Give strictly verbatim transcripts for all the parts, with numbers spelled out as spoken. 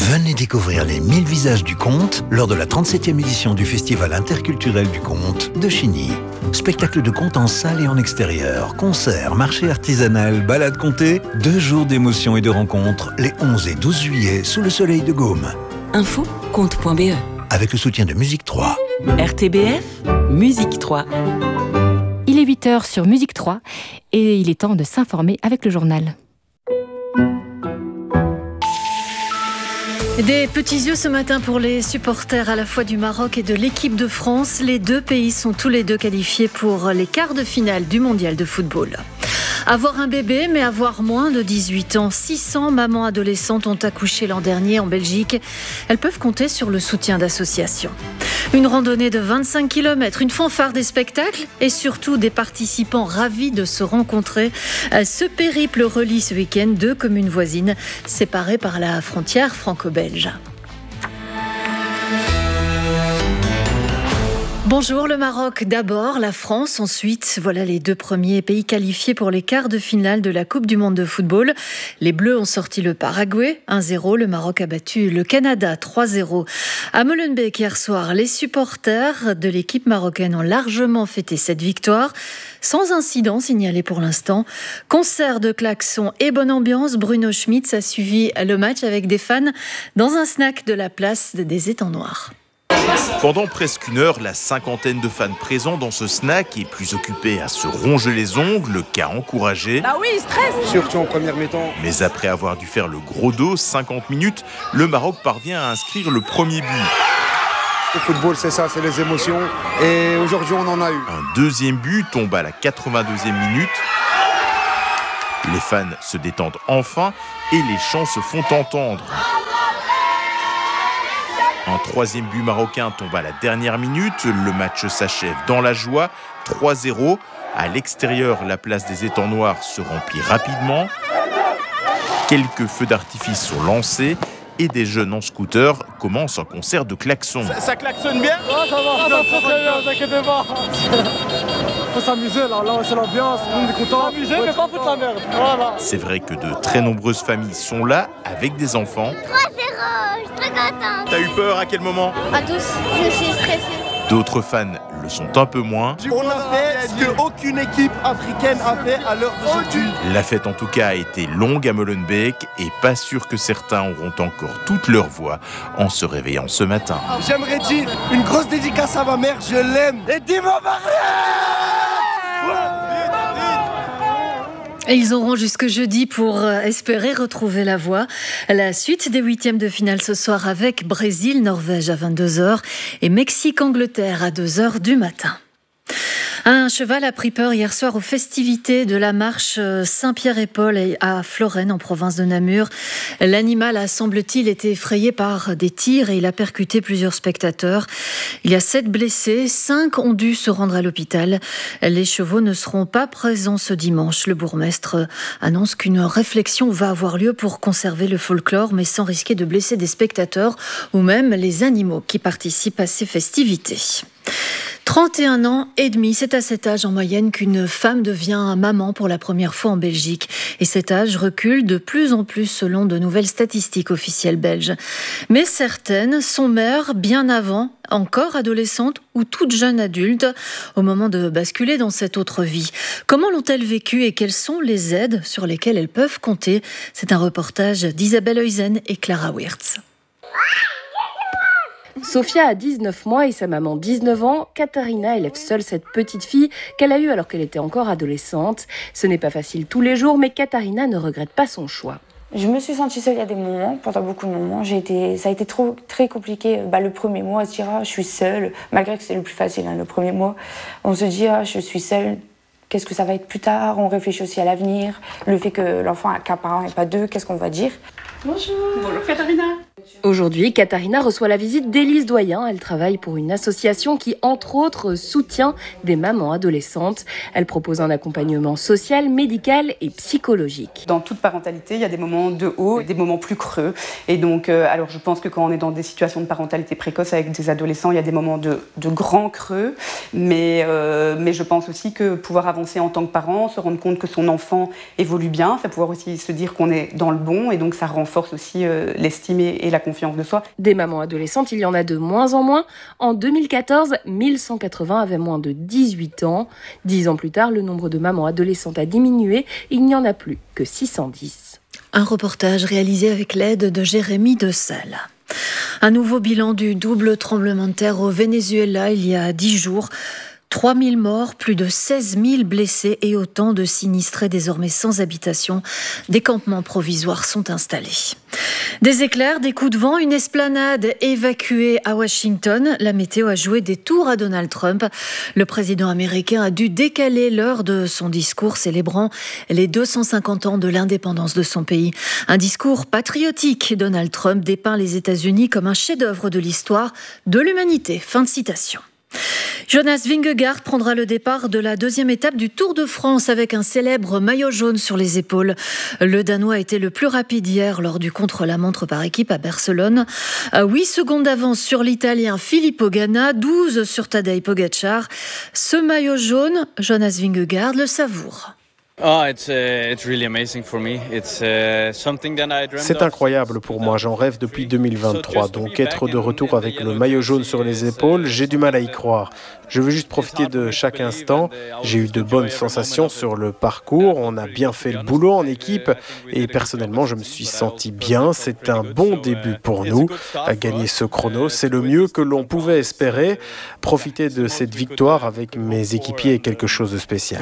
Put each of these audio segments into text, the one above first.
Venez découvrir les mille visages du conte lors de la trente-septième édition du Festival interculturel du conte de Chigny. Spectacle de conte en salle et en extérieur, concerts, marché artisanal, balades comptées, deux jours d'émotions et de rencontres les onze et douze juillet sous le soleil de Gaume. Info conte point b e. Avec le soutien de Musique trois. R T B F, Musique trois. Il est huit heures sur Musique trois et il est temps de s'informer avec le journal. Des petits yeux ce matin pour les supporters à la fois du Maroc et de l'équipe de France. Les deux pays sont tous les deux qualifiés pour les quarts de finale du mondial de football. Avoir un bébé, mais avoir moins de dix-huit ans. six cents mamans adolescentes ont accouché l'an dernier en Belgique. Elles peuvent compter sur le soutien d'associations. Une randonnée de vingt-cinq kilomètres, une fanfare des spectacles et surtout des participants ravis de se rencontrer. Ce périple relie ce week-end deux communes voisines séparées par la frontière franco-belge. Bonjour le Maroc d'abord, la France ensuite. Voilà les deux premiers pays qualifiés pour les quarts de finale de la Coupe du monde de football. Les Bleus ont sorti le Paraguay un zéro. Le Maroc a battu le Canada trois zéro. À Molenbeek hier soir, les supporters de l'équipe marocaine ont largement fêté cette victoire. Sans incident signalé pour l'instant. Concert de klaxons et bonne ambiance. Bruno Schmitz a suivi le match avec des fans dans un snack de la place des Étangs Noirs. Pendant presque une heure, la cinquantaine de fans présents dans ce snack est plus occupée à se ronger les ongles qu'à encourager. Ah oui, stress. Surtout en première mi-temps. Mais après avoir dû faire le gros dos, cinquante minutes, le Maroc parvient à inscrire le premier but. Le football, c'est ça, c'est les émotions. Et aujourd'hui, on en a eu. Un deuxième but tombe à la quatre-vingt-deuxième minute. Les fans se détendent enfin et les chants se font entendre. Un troisième but marocain tombe à la dernière minute. Le match s'achève dans la joie. trois zéro. À l'extérieur, la place des Étangs Noirs se remplit rapidement. Quelques feux d'artifice sont lancés et des jeunes en scooter commencent un concert de klaxons. Ça, ça klaxonne bien ? Oh, ça va, ah, ça va très bien, t'inquiète pas. Faut s'amuser là, là c'est l'ambiance, on est content. S'amuser mais pas foutre la merde. Voilà. C'est vrai que de très nombreuses familles sont là avec des enfants. trois zéro, je suis très contente. T'as eu peur à quel moment ? À tous, je suis stressée. D'autres fans le sont un peu moins. On a fait ce qu'aucune équipe africaine a fait à l'heure d'aujourd'hui. La fête en tout cas a été longue à Molenbeek et pas sûr que certains auront encore toute leur voix en se réveillant ce matin. J'aimerais dire une grosse dédicace à ma mère, je l'aime. Et dis-moi Et ils auront jusque jeudi pour espérer retrouver la voie. La suite des huitièmes de finale ce soir avec Brésil-Norvège à vingt-deux heures et Mexique-Angleterre à deux heures du matin. Un cheval a pris peur hier soir aux festivités de la marche Saint-Pierre-et-Paul à Florène, en province de Namur. L'animal a, semble-t-il, été effrayé par des tirs et il a percuté plusieurs spectateurs. Il y a sept blessés, cinq ont dû se rendre à l'hôpital. Les chevaux ne seront pas présents ce dimanche. Le bourgmestre annonce qu'une réflexion va avoir lieu pour conserver le folklore, mais sans risquer de blesser des spectateurs ou même les animaux qui participent à ces festivités. trente et un ans et demi, c'est à cet âge en moyenne qu'une femme devient maman pour la première fois en Belgique. Et cet âge recule de plus en plus selon de nouvelles statistiques officielles belges. Mais certaines sont mères bien avant, encore adolescentes ou toutes jeunes adultes, au moment de basculer dans cette autre vie. Comment l'ont-elles vécu et quelles sont les aides sur lesquelles elles peuvent compter ? C'est un reportage d'Isabelle Heusen et Clara Wirtz. Sophia a dix-neuf mois et sa maman dix-neuf ans. Katharina élève seule cette petite fille qu'elle a eue alors qu'elle était encore adolescente. Ce n'est pas facile tous les jours, mais Katharina ne regrette pas son choix. Je me suis sentie seule il y a des moments, pendant beaucoup de moments. J'ai été, ça a été trop, très compliqué. Bah, le premier mois, à se dire ah, je suis seule, malgré que c'est le plus facile, hein, le premier mois. On se dit ah, je suis seule. Qu'est-ce que ça va être plus tard ? On réfléchit aussi à l'avenir. Le fait que l'enfant a qu'un parent et pas deux, qu'est-ce qu'on va dire ? Bonjour. Bonjour Katharina. Aujourd'hui, Katharina reçoit la visite d'Élise Doyen. Elle travaille pour une association qui, entre autres, soutient des mamans adolescentes. Elle propose un accompagnement social, médical et psychologique. Dans toute parentalité, il y a des moments de haut et des moments plus creux. Et donc, euh, alors je pense que quand on est dans des situations de parentalité précoce avec des adolescents, il y a des moments de, de grands creux. Mais, euh, mais je pense aussi que pouvoir avancer en tant que parent, se rendre compte que son enfant évolue bien, fait pouvoir aussi se dire qu'on est dans le bon et donc ça renforce renforce aussi euh, l'estime et, et la confiance de soi. Des mamans adolescentes, il y en a de moins en moins. En deux mille quatorze, mille cent quatre-vingts avaient moins de dix-huit ans. Dix ans plus tard, le nombre de mamans adolescentes a diminué. Il n'y en a plus que six cent dix. Un reportage réalisé avec l'aide de Jérémy Dessal. Un nouveau bilan du double tremblement de terre au Venezuela il y a dix jours. trois mille morts, plus de seize mille blessés et autant de sinistrés désormais sans habitation. Des campements provisoires sont installés. Des éclairs, des coups de vent, une esplanade évacuée à Washington. La météo a joué des tours à Donald Trump. Le président américain a dû décaler l'heure de son discours célébrant les deux cent cinquante ans de l'indépendance de son pays. Un discours patriotique. Donald Trump dépeint les États-Unis comme un chef-d'œuvre de l'histoire de l'humanité. Fin de citation. Jonas Vingegaard prendra le départ de la deuxième étape du Tour de France avec un célèbre maillot jaune sur les épaules. Le Danois a été le plus rapide hier lors du contre-la-montre par équipe à Barcelone. huit secondes d'avance sur l'Italien Filippo Ganna, douze sur Tadej Pogačar. Ce maillot jaune, Jonas Vingegaard le savoure. C'est incroyable pour moi, j'en rêve depuis deux mille vingt-trois, donc être de retour avec le maillot jaune sur les épaules, j'ai du mal à y croire. Je veux juste profiter de chaque instant, j'ai eu de bonnes sensations sur le parcours, on a bien fait le boulot en équipe et personnellement je me suis senti bien, c'est un bon début pour nous. Gagner ce chrono, c'est le mieux que l'on pouvait espérer. Profiter de cette victoire avec mes équipiers est quelque chose de spécial.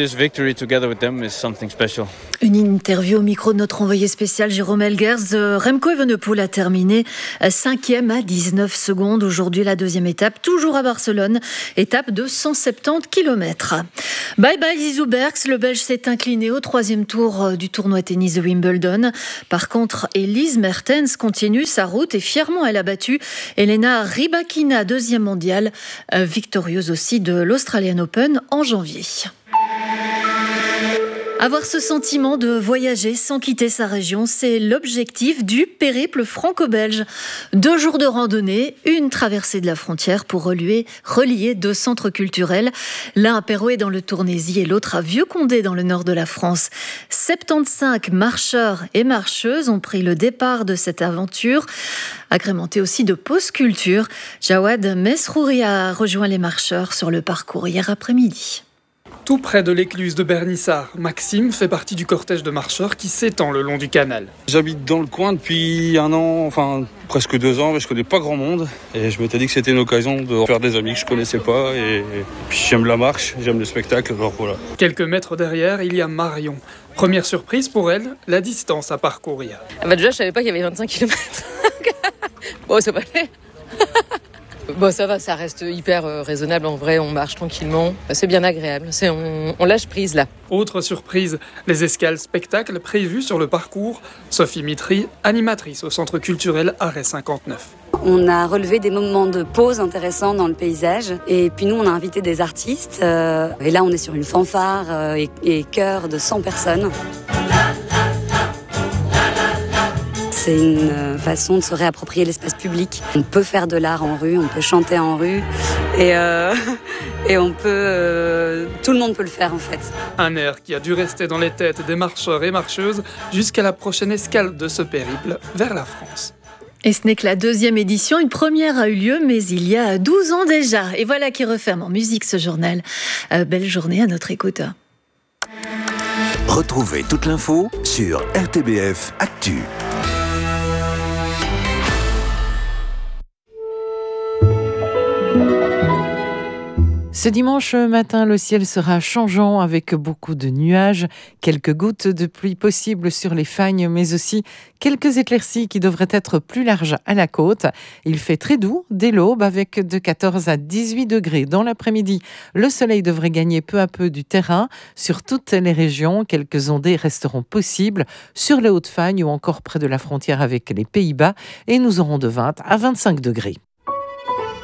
Une interview au micro de notre envoyé spécial Jérôme Elgers. Remco Evenepoel a terminé cinquième à dix-neuf secondes. Aujourd'hui, la deuxième étape, toujours à Barcelone, étape de cent soixante-dix kilomètres. Bye bye Zizou Berks, le Belge s'est incliné au troisième tour du tournoi tennis de Wimbledon. Par contre, Elise Mertens continue sa route et fièrement elle a battu Elena Rybakina, deuxième mondiale, victorieuse aussi de l'Australian Open en janvier. Avoir ce sentiment de voyager sans quitter sa région, c'est l'objectif du périple franco-belge. Deux jours de randonnée, une traversée de la frontière pour relier, relier deux centres culturels. L'un à Pérouet dans le Tournaisis et l'autre à Vieux-Condé dans le nord de la France. soixante-quinze marcheurs et marcheuses ont pris le départ de cette aventure, agrémentée aussi de pauses culture. Jawad Mesrouri a rejoint les marcheurs sur le parcours hier après-midi. Tout près de l'écluse de Bernissart, Maxime fait partie du cortège de marcheurs qui s'étend le long du canal. J'habite dans le coin depuis un an, enfin presque deux ans, mais je connais pas grand monde. Et je m'étais dit que c'était une occasion de faire des amis que je connaissais pas. Et, et puis j'aime la marche, j'aime le spectacle, alors voilà. Quelques mètres derrière, il y a Marion. Première surprise pour elle, la distance à parcourir. Ah bah déjà, je savais pas qu'il y avait vingt-cinq kilomètres. Bon, ça va aller. Bon, ça va, ça reste hyper euh, raisonnable. En vrai, on marche tranquillement. C'est bien agréable. C'est, on, on lâche prise, là. Autre surprise, les escales spectacles prévus sur le parcours. Sophie Mitry, animatrice au Centre culturel Arrêt cinquante-neuf. On a relevé des moments de pause intéressants dans le paysage. Et puis nous, on a invité des artistes. Euh, et là, on est sur une fanfare euh, et, et chœur de cent personnes. C'est une façon de se réapproprier l'espace public. On peut faire de l'art en rue, on peut chanter en rue et, euh, et on peut, euh, tout le monde peut le faire en fait. Un air qui a dû rester dans les têtes des marcheurs et marcheuses jusqu'à la prochaine escale de ce périple vers la France. Et ce n'est que la deuxième édition, une première a eu lieu, mais il y a douze ans déjà. Et voilà qui referme en musique ce journal. Euh, belle journée à notre écoute. Retrouvez toute l'info sur R T B F Actu. Ce dimanche matin, le ciel sera changeant avec beaucoup de nuages, quelques gouttes de pluie possibles sur les fagnes, mais aussi quelques éclaircies qui devraient être plus larges à la côte. Il fait très doux dès l'aube avec de quatorze à dix-huit degrés. Dans l'après-midi, le soleil devrait gagner peu à peu du terrain. Sur toutes les régions, quelques ondées resteront possibles sur les Hautes-Fagnes ou encore près de la frontière avec les Pays-Bas et nous aurons de vingt à vingt-cinq degrés.